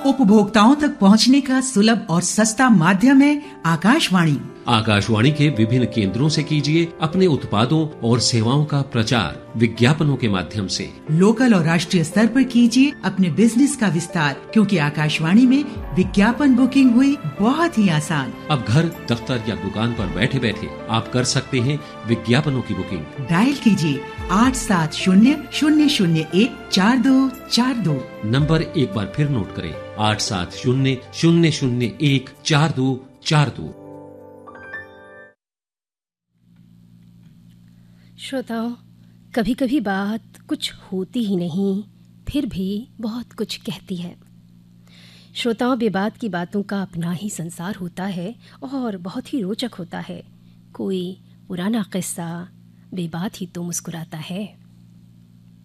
उपभोक्ताओं तक पहुंचने का सुलभ और सस्ता माध्यम है आकाशवाणी। आकाशवाणी के विभिन्न केंद्रों से कीजिए अपने उत्पादों और सेवाओं का प्रचार विज्ञापनों के माध्यम से। लोकल और राष्ट्रीय स्तर पर कीजिए अपने बिजनेस का विस्तार, क्योंकि आकाशवाणी में विज्ञापन बुकिंग हुई बहुत ही आसान। अब घर, दफ्तर या दुकान पर बैठे बैठे आप कर सकते हैं विज्ञापनों की बुकिंग। डायल कीजिए 8700014242। नंबर एक बार फिर नोट करें, 8700014242। श्रोताओं, कभी कभी बात कुछ होती ही नहीं, फिर भी बहुत कुछ कहती है। श्रोताओं, बेबात की बातों का अपना ही संसार होता है और बहुत ही रोचक होता है। कोई पुराना किस्सा बेबात ही तो मुस्कुराता है।